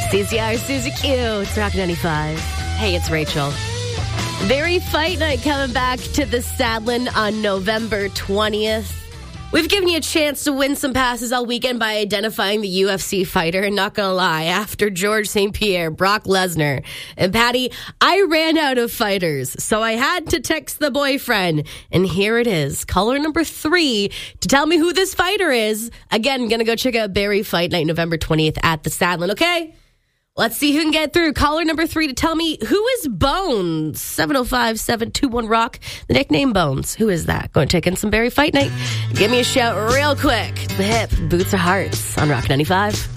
CCR, Susie Q. It's Rock 95. Hey, it's Rachel. Very Fight Night coming back to the Sadlin on November 20th. We've given you a chance to win some passes all weekend by identifying the UFC fighter. And not going to lie, after George St. Pierre, Brock Lesnar, and Patty, I ran out of fighters. So I had to text the boyfriend. And here it is. Caller number 3 to tell me who this fighter is. Again, going to go check out Barry Fight Night November 20th at the Sadlin, okay? Let's see who can get through. Caller number 3 to tell me who is Bones. 705-721-ROCK. The nickname Bones. Who is that? Going to take in some Barry Fight Night? Give me a shout real quick. The hip, Boots of Hearts on Rock 95.